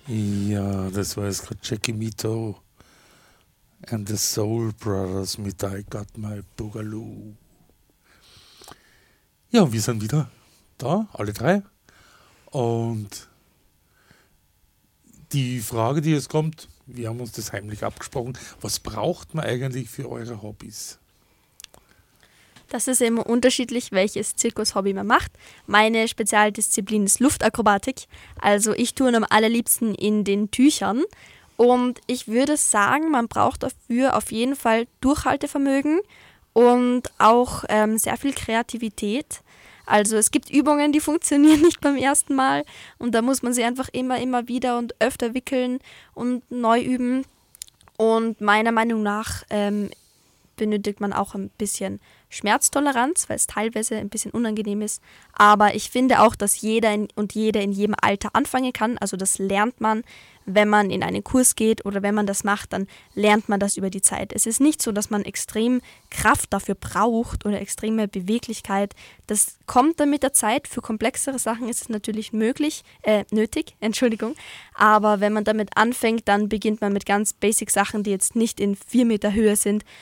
Ja, das war jetzt gerade Jackie Mito and the Soul Brothers mit I Got My Boogaloo. Ja, und wir sind wieder da, alle drei. Und die Frage, die jetzt kommt, wir haben uns das heimlich abgesprochen, was braucht man eigentlich für eure Hobbys? Das ist immer unterschiedlich, welches Zirkushobby man macht. Meine Spezialdisziplin ist Luftakrobatik. Also ich turne am allerliebsten in den Tüchern. Und ich würde sagen, man braucht dafür auf jeden Fall Durchhaltevermögen und auch sehr viel Kreativität. Also es gibt Übungen, die funktionieren nicht beim ersten Mal und da muss man sie einfach immer wieder und öfter wickeln und neu üben. Und meiner Meinung nach benötigt man auch ein bisschen Schmerztoleranz, weil es teilweise ein bisschen unangenehm ist. Aber ich finde auch, dass jeder und jede in jedem Alter anfangen kann. Also das lernt man, wenn man in einen Kurs geht oder wenn man das macht, dann lernt man das über die Zeit. Es ist nicht so, dass man extrem Kraft dafür braucht oder extreme Beweglichkeit. Das kommt dann mit der Zeit. Für komplexere Sachen ist es natürlich nötig, Entschuldigung. Aber wenn man damit anfängt, dann beginnt man mit ganz basic Sachen, die jetzt nicht in 4 Meter Höhe sind,